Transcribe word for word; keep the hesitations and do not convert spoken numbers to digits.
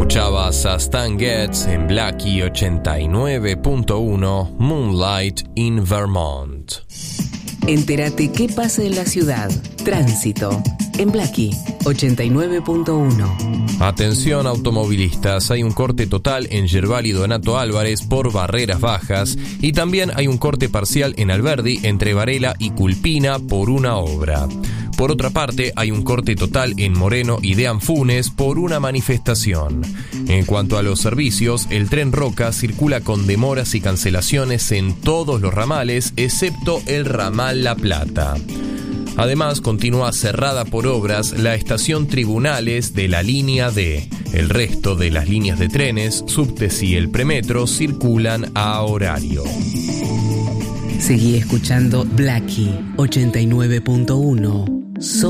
Escuchabas a Stan Getz en Blackie ochenta y nueve punto uno, Moonlight in Vermont. Entérate qué pasa en la ciudad. Tránsito en Blackie ochenta y nueve punto uno. Atención automovilistas, hay un corte total en Yerbal y Donato Álvarez por Barreras Bajas y también hay un corte parcial en Alberdi entre Varela y Culpina por una obra. Por otra parte, hay un corte total en Moreno y de Anfunes por una manifestación. En cuanto a los servicios, el tren Roca circula con demoras y cancelaciones en todos los ramales, excepto el ramal La Plata. Además, continúa cerrada por obras la estación Tribunales de la línea D. El resto de las líneas de trenes, subtes y el premetro circulan a horario. Seguí escuchando Blackie ochenta y nueve punto uno.